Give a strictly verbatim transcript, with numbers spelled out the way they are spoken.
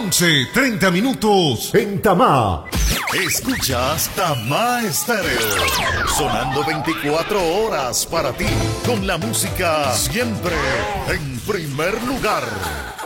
once treinta minutos en Tamá. Escuchas Tamá Estéreo, sonando veinticuatro horas para ti, con la música siempre en primer lugar.